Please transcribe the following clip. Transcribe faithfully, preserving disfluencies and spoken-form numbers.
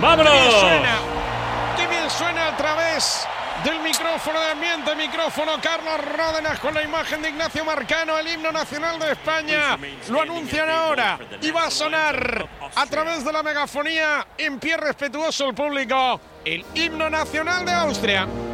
¡Vámonos! ¡Qué bien suena! ¡Qué bien suena a través del micrófono de ambiente, micrófono Carlos Ródenas con la imagen de Ignacio Marcano, el himno nacional de España. Lo anuncian ahora y va a sonar a través de la megafonía en pie respetuoso el público, el himno nacional de Austria.